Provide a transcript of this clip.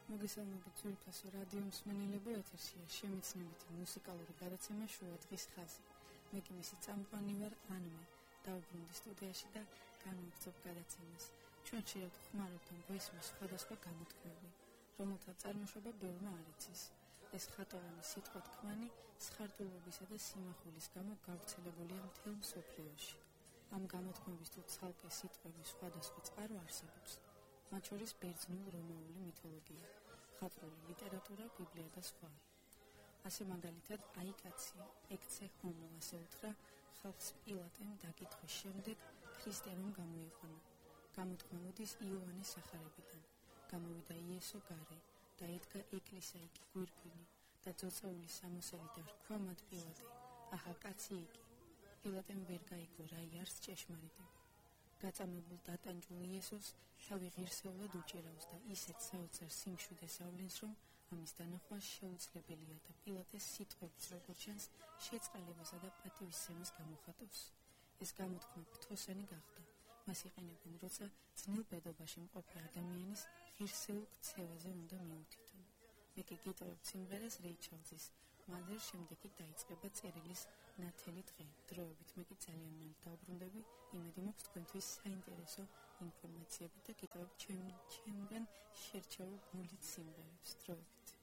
მოგესალმებით ძვირფასო რადიო მსმენელებო, ეთერშია შემეცნებითი მუსიკალური გადაცემა შუა დღის ხაზი. მე კი მისი წამყვანი ვარ ანმე, დავბრუნდი სტუდიაში და განვაგრძობ გადაცემას. ჩვენ ხშირად ხმარობთ ან გვესმის სხვადასხვა გამოთქმები, რომელთა წარმოშობა ბევრმა არ იცის. ეს ხატოვანი სიტყვათქმანი სხარტულობისა და სიმახვილის გამო გავრცელებულია მთელ მსოფლიოში. ამ გამოთქმების თუ ცალკე სიტყვების სხვადასხვა წყარო არსებობს. მათ შორის ბერძნულ-რომაული მითოლოგია, მხატვრული ლიტერატურა, ბიბლია და სხვა. ასე მაგალითად, აიკაცი, ექცე ჰომო ასე უთხრა ხალხს პილატემ დაკითხვის შემდეგ ქრისტე რომ გამოიყვანა. გამოთქმა მოდის იოანეს სახარებიდან. გამოვიდა იესო გარე და ედგა ეკლესაიკი გვირგვინი და ძოწეული სამოსელი და რქვა მათ პილატე, ახლა კაცი იგი. პილატემ ვერ გაიგო რა იარს ჭეშმარიტება. გაწამებულ დატანჯულ იესოს თავი ღირსეულად უჭირავს და ისეთ საოცარ სიმშვიდეს ავლენს, რომ ამის დანახვა შეუძლებელია და პილატეს სიტყვებს როგორც ჩანს შეწყალებასა და პატივისცემას გამოხატავს. ეს გამოთქმა ფრთოსანი გახდა. მას იყენებენ, როცა ძნელ ბედობაში მყოფი ადამიანის ღირსეულ ქცევაზე უნდა მიუთითონ. მე კი გიტოვებ სიმღერას რეიჩელზის მალერ შემდეგ კი დაიწყება წერილის ნათელი დღე. დროებით მე კი ძალიან მალე დავბრუნდები, იმედი მაქვს თქვენთვის საინტერესო ინფორმაციები და გიტოვებ ჩემგან შერჩეულ გულით სიმღერებს. დროებით.